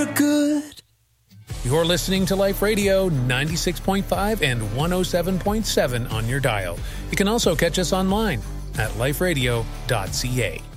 Good. You're listening to Life Radio 96.5 and 107.7 on your dial. You can also catch us online at liferadio.ca.